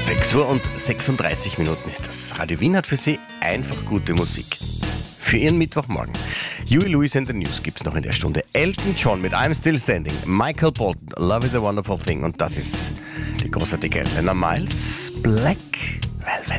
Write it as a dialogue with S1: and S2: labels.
S1: 6 Uhr und 36 Minuten ist das. Radio Wien hat für Sie einfach gute Musik. Für Ihren Mittwochmorgen. Huey Lewis and the News gibt's noch in der Stunde. Elton John mit I'm Still Standing. Michael Bolton, Love is a Wonderful Thing. Und das ist die großartige Elena Miles, Black Velvet.